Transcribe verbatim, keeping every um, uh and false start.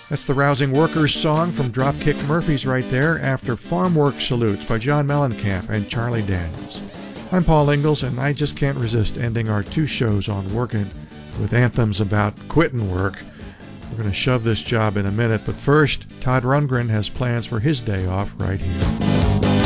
That's the rousing workers song from Dropkick Murphys right there, after Farm Work Salutes by John Mellencamp and Charlie Daniels. I'm Paul Ingalls, and I just can't resist ending our two shows on working with anthems about quitting work. We're going to shove this job in a minute, but first, Todd Rundgren has plans for his day off right here.